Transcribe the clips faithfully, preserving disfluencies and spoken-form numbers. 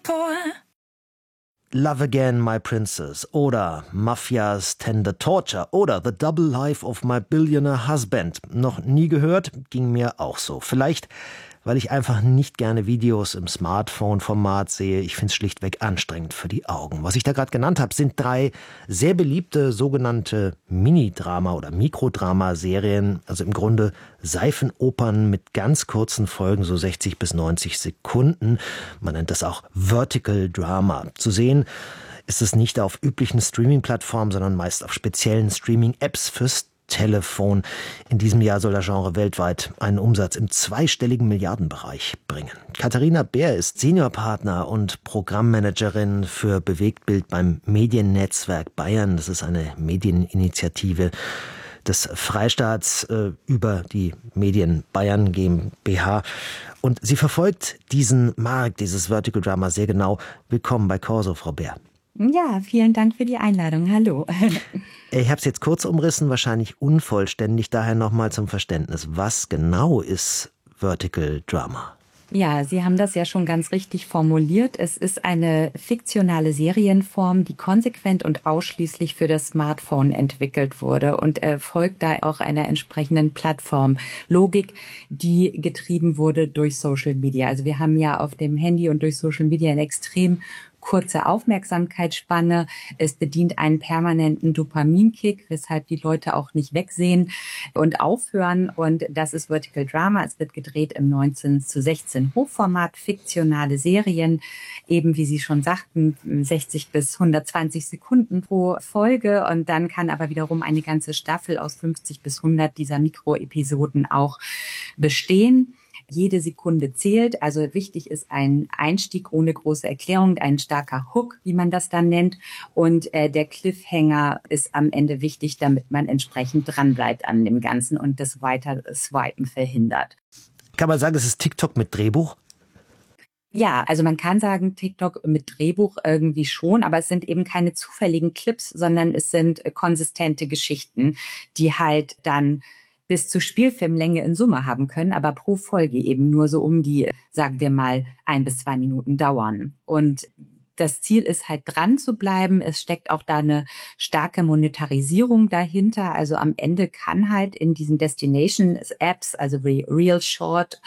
boy. Love Again, My Princess oder Mafia's Tender Torture oder The Double Life of My Billionaire Husband. Noch nie gehört, ging mir auch so. Vielleicht, weil ich einfach nicht gerne Videos im Smartphone-Format sehe. Ich finde es schlichtweg anstrengend für die Augen. Was ich da gerade genannt habe, sind drei sehr beliebte sogenannte Mini-Drama- oder Mikrodrama-Serien. Also im Grunde Seifenopern mit ganz kurzen Folgen, so sechzig bis neunzig Sekunden. Man nennt das auch Vertical Drama. Zu sehen ist es nicht auf üblichen Streaming-Plattformen, sondern meist auf speziellen Streaming-Apps fürs Telefon. In diesem Jahr soll das Genre weltweit einen Umsatz im zweistelligen Milliardenbereich bringen. Katharina Bär ist Seniorpartner und Programmmanagerin für Bewegtbild beim Mediennetzwerk Bayern. Das ist eine Medieninitiative des Freistaats äh, über die Medien Bayern GmbH. Und sie verfolgt diesen Markt, dieses Vertical Drama sehr genau. Willkommen bei Corso, Frau Bär. Ja, vielen Dank für die Einladung. Hallo. Ich habe es jetzt kurz umrissen, wahrscheinlich unvollständig, daher nochmal zum Verständnis. Was genau ist Vertical Drama? Ja, Sie haben das ja schon ganz richtig formuliert. Es ist eine fiktionale Serienform, die konsequent und ausschließlich für das Smartphone entwickelt wurde und folgt da auch einer entsprechenden Plattformlogik, die getrieben wurde durch Social Media. Also wir haben ja auf dem Handy und durch Social Media ein extrem kurze Aufmerksamkeitsspanne. Es bedient einen permanenten Dopaminkick, weshalb die Leute auch nicht wegsehen und aufhören. Und das ist Vertical Drama. Es wird gedreht im neunzehn zu sechzehn Hochformat, fiktionale Serien, eben wie Sie schon sagten, sechzig bis hundertzwanzig Sekunden pro Folge. Und dann kann aber wiederum eine ganze Staffel aus fünfzig bis hundert dieser Mikroepisoden auch bestehen. Jede Sekunde zählt, also wichtig ist ein Einstieg ohne große Erklärung, ein starker Hook, wie man das dann nennt. Und äh, der Cliffhanger ist am Ende wichtig, damit man entsprechend dranbleibt an dem Ganzen und das weiter Swipen verhindert. Kann man sagen, das ist TikTok mit Drehbuch? Ja, also man kann sagen, TikTok mit Drehbuch irgendwie schon, aber es sind eben keine zufälligen Clips, sondern es sind äh, konsistente Geschichten, die halt dann bis zu Spielfilmlänge in Summe haben können, aber pro Folge eben nur so um die, sagen wir mal, ein bis zwei Minuten dauern. Und das Ziel ist halt dran zu bleiben. Es steckt auch da eine starke Monetarisierung dahinter. Also am Ende kann halt in diesen Destination-Apps, also wie Real Short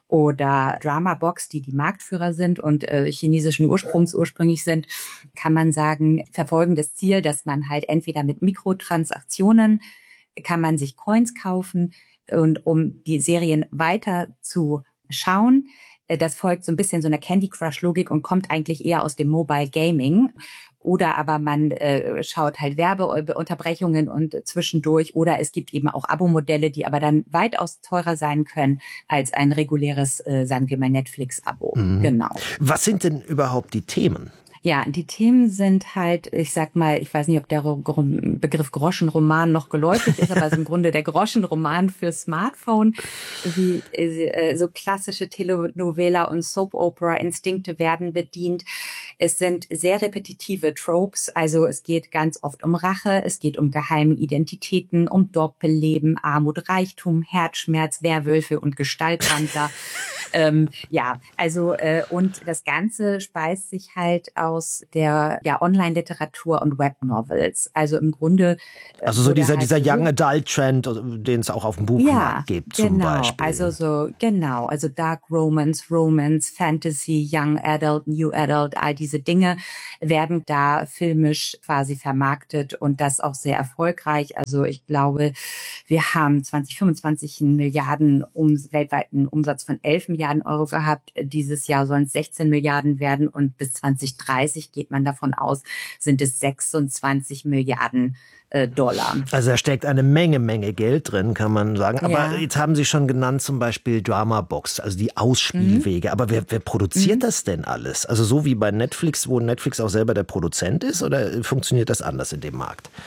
oder Dramabox, die die Marktführer sind und äh, chinesischen Ursprungs ursprünglich sind, kann man sagen, verfolgen das Ziel, dass man halt entweder mit Mikrotransaktionen kann man sich Coins kaufen und um die Serien weiter zu schauen. Das folgt so ein bisschen so einer Candy Crush Logik und kommt eigentlich eher aus dem Mobile Gaming. Oder aber man äh, schaut halt Werbeunterbrechungen und äh, zwischendurch. Oder es gibt eben auch Abo-Modelle, die aber dann weitaus teurer sein können als ein reguläres, äh, sagen wir mal, Netflix-Abo. Mhm. Genau. Was sind denn überhaupt die Themen? Ja, die Themen sind halt, ich sag mal, ich weiß nicht, ob der Begriff Groschenroman noch geläufig ist, aber es ist im Grunde der Groschenroman für Smartphone, wie äh, so klassische Telenovela und Soap Opera Instinkte werden bedient. Es sind sehr repetitive Tropes, also es geht ganz oft um Rache, es geht um geheime Identitäten, um Doppelleben, Armut, Reichtum, Herzschmerz, Werwölfe und Gestaltwandler. ähm, ja, also äh, und das Ganze speist sich halt aus aus der ja, Online-Literatur und Web-Novels. Also im Grunde... Also so dieser, halt dieser Young Adult-Trend, den es auch auf dem Buchmarkt ja, gibt zum genau, Beispiel. Also so, genau, also Dark Romance, Romance, Fantasy, Young Adult, New Adult, all diese Dinge werden da filmisch quasi vermarktet und das auch sehr erfolgreich. Also ich glaube, wir haben zwanzig fünfundzwanzig einen Milliarden, um, weltweiten Umsatz von elf Milliarden Euro gehabt. Dieses Jahr sollen es sechzehn Milliarden werden und bis zwanzig dreißig geht man davon aus, sind es sechsundzwanzig Milliarden äh, Dollar. Also da steckt eine Menge, Menge Geld drin, kann man sagen. Aber ja. Jetzt haben Sie schon genannt zum Beispiel Dramabox, also die Ausspielwege. Mhm. Aber wer, wer produziert mhm. das denn alles? Also so wie bei Netflix, wo Netflix auch selber der Produzent ist, oder funktioniert das anders in dem Markt?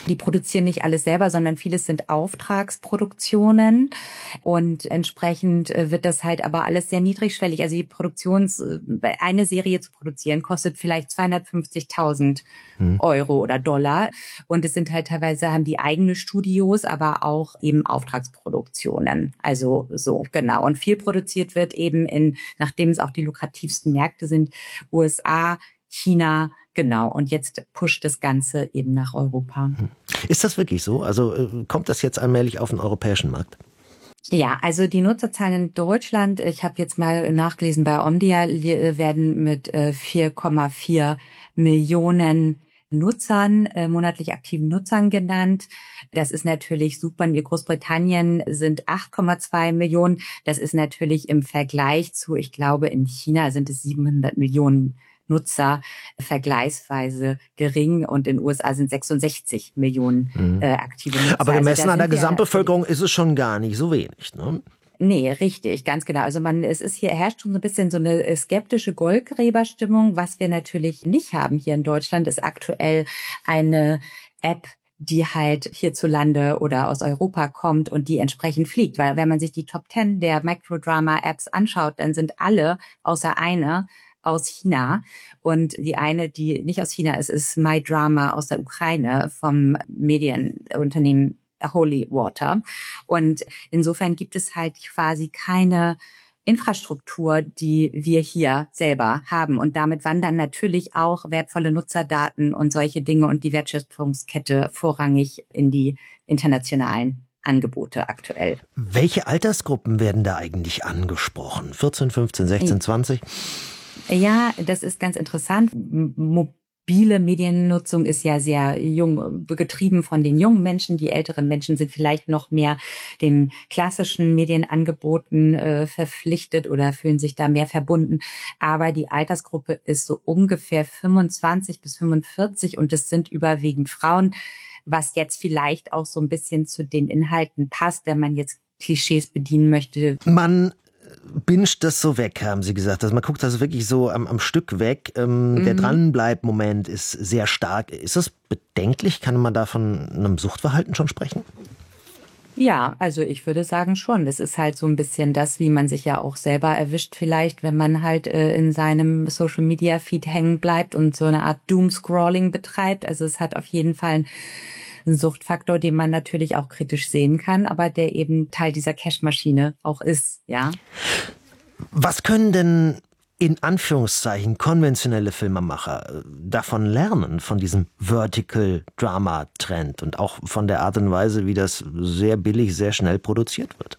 Die produzieren nicht alles selber, sondern vieles sind Auftragsproduktionen und entsprechend wird das halt aber alles sehr niedrigschwellig. Also die Produktions, eine Serie zu produzieren kostet vielleicht zweihundertfünfzigtausend hm. Euro oder Dollar und es sind halt teilweise, haben die eigene Studios, aber auch eben Auftragsproduktionen. Also so, genau. Und viel produziert wird eben in, nachdem es auch die lukrativsten Märkte sind, U S A, China, genau. Und jetzt pusht das Ganze eben nach Europa. Ist das wirklich so? Also kommt das jetzt allmählich auf den europäischen Markt? Ja, also die Nutzerzahlen in Deutschland, ich habe jetzt mal nachgelesen, bei Omdia werden mit vier Komma vier Millionen Nutzern, äh, monatlich aktiven Nutzern genannt. Das ist natürlich super. In Großbritannien sind acht Komma zwei Millionen. Das ist natürlich im Vergleich zu, ich glaube, in China sind es siebenhundert Millionen Nutzer vergleichsweise gering und in den U S A sind sechsundsechzig Millionen mhm. äh, aktive Nutzer. Aber gemessen also an der Gesamtbevölkerung ist es schon gar nicht so wenig, ne? Nee, richtig, ganz genau. Also man, es ist hier herrscht schon so ein bisschen so eine skeptische Goldgräberstimmung. Was wir natürlich nicht haben hier in Deutschland, ist aktuell eine App, die halt hierzulande oder aus Europa kommt und die entsprechend fliegt. Weil wenn man sich die Top Ten der Microdrama-Apps anschaut, dann sind alle außer eine aus China. Und die eine, die nicht aus China ist, ist My Drama aus der Ukraine vom Medienunternehmen Holy Water. Und insofern gibt es halt quasi keine Infrastruktur, die wir hier selber haben. Und damit wandern natürlich auch wertvolle Nutzerdaten und solche Dinge und die Wertschöpfungskette vorrangig in die internationalen Angebote aktuell. Welche Altersgruppen werden da eigentlich angesprochen? vierzehn, fünfzehn, sechzehn, zwanzig? Ja, das ist ganz interessant. Mobile Mediennutzung ist ja sehr jung, getrieben von den jungen Menschen. Die älteren Menschen sind vielleicht noch mehr den klassischen Medienangeboten äh, verpflichtet oder fühlen sich da mehr verbunden. Aber die Altersgruppe ist so ungefähr fünfundzwanzig bis fünfundvierzig und es sind überwiegend Frauen, was jetzt vielleicht auch so ein bisschen zu den Inhalten passt, wenn man jetzt Klischees bedienen möchte. Man binscht das so weg, haben Sie gesagt. Also man guckt das wirklich so am, am Stück weg. Ähm, mhm. Der Dranbleib-Moment ist sehr stark. Ist das bedenklich? Kann man da von einem Suchtverhalten schon sprechen? Ja, also ich würde sagen schon. Das ist halt so ein bisschen das, wie man sich ja auch selber erwischt vielleicht, wenn man halt äh, in seinem Social-Media-Feed hängen bleibt und so eine Art Doom-Scrolling betreibt. Also es hat auf jeden Fall ein ein Suchtfaktor, den man natürlich auch kritisch sehen kann, aber der eben Teil dieser Cash-Maschine auch ist, ja. Was können denn in Anführungszeichen konventionelle Filmemacher davon lernen, von diesem Vertical-Drama-Trend und auch von der Art und Weise, wie das sehr billig, sehr schnell produziert wird?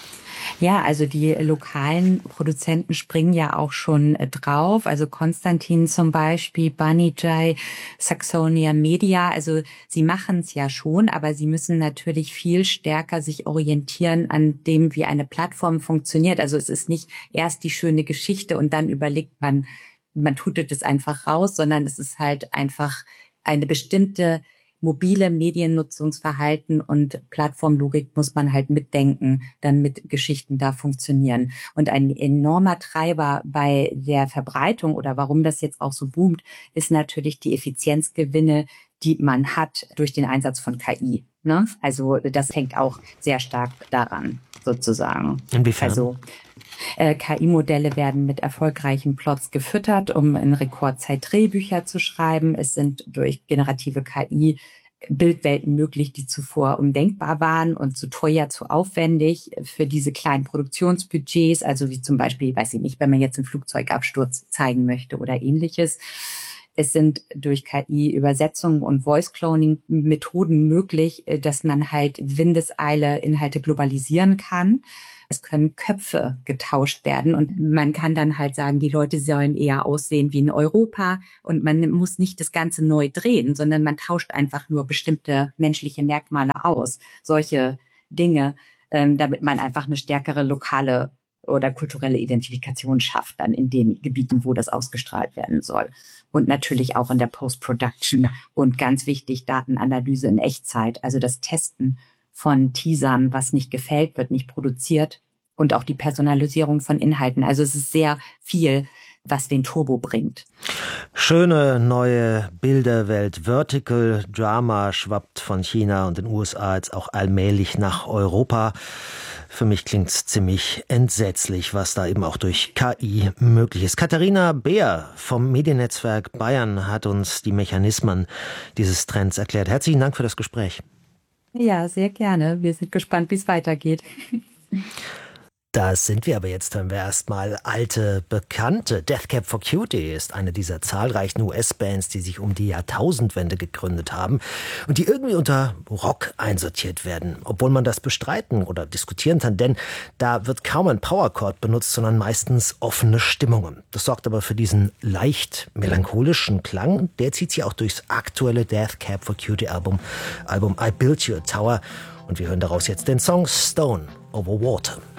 Ja, also die lokalen Produzenten springen ja auch schon drauf. Also Konstantin zum Beispiel, Banijay, Saxonia Media. Also sie machen es ja schon, aber sie müssen natürlich viel stärker sich orientieren an dem, wie eine Plattform funktioniert. Also es ist nicht erst die schöne Geschichte und dann überlegt man, man tutet es einfach raus, sondern es ist halt einfach eine bestimmte mobile Mediennutzungsverhalten und Plattformlogik muss man halt mitdenken, damit Geschichten da funktionieren. Und ein enormer Treiber bei der Verbreitung oder warum das jetzt auch so boomt, ist natürlich die Effizienzgewinne, die man hat durch den Einsatz von K I. Ne? Also das hängt auch sehr stark daran, sozusagen. Inwiefern? Also Äh, K I-Modelle werden mit erfolgreichen Plots gefüttert, um in Rekordzeit Drehbücher zu schreiben. Es sind durch generative K I Bildwelten möglich, die zuvor undenkbar waren und zu teuer, zu aufwendig für diese kleinen Produktionsbudgets. Also wie zum Beispiel, weiß ich nicht, wenn man jetzt einen Flugzeugabsturz zeigen möchte oder ähnliches. Es sind durch K I Übersetzungen und Voice-Cloning-Methoden möglich, dass man halt Windeseile Inhalte globalisieren kann. Es können Köpfe getauscht werden und man kann dann halt sagen, die Leute sollen eher aussehen wie in Europa und man muss nicht das Ganze neu drehen, sondern man tauscht einfach nur bestimmte menschliche Merkmale aus. Solche Dinge, ähm, damit man einfach eine stärkere lokale oder kulturelle Identifikation schafft dann in den Gebieten, wo das ausgestrahlt werden soll. Und natürlich auch in der Post-Production und ganz wichtig, Datenanalyse in Echtzeit, also das Testen von Teasern, was nicht gefällt, wird nicht produziert und auch die Personalisierung von Inhalten. Also es ist sehr viel, was den Turbo bringt. Schöne neue Bilderwelt. Vertical Drama schwappt von China und den U S A jetzt auch allmählich nach Europa. Für mich klingt's ziemlich entsetzlich, was da eben auch durch K I möglich ist. Katharina Beer vom Mediennetzwerk Bayern hat uns die Mechanismen dieses Trends erklärt. Herzlichen Dank für das Gespräch. Ja, sehr gerne. Wir sind gespannt, wie es weitergeht. Das sind wir, aber jetzt hören wir erstmal alte Bekannte. Death Cab for Cutie ist eine dieser zahlreichen U S-Bands, die sich um die Jahrtausendwende gegründet haben und die irgendwie unter Rock einsortiert werden, obwohl man das bestreiten oder diskutieren kann, denn da wird kaum ein Powerchord benutzt, sondern meistens offene Stimmungen. Das sorgt aber für diesen leicht melancholischen Klang. Der zieht sich auch durchs aktuelle Death Cab for Cutie Album, Album I Built You a Tower, und wir hören daraus jetzt den Song Stone Over Water.